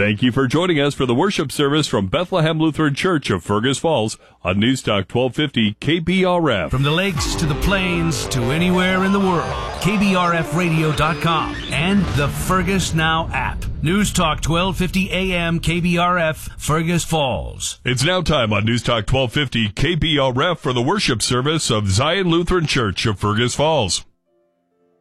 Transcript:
Thank you for joining us for the worship service from Bethlehem Lutheran Church of Fergus Falls on News Talk 1250 KBRF. From the lakes to the plains to anywhere in the world, KBRFradio.com and the Fergus Now app. News Talk 1250 AM KBRF, Fergus Falls. It's now time on News Talk 1250 KBRF for the worship service of Zion Lutheran Church of Fergus Falls.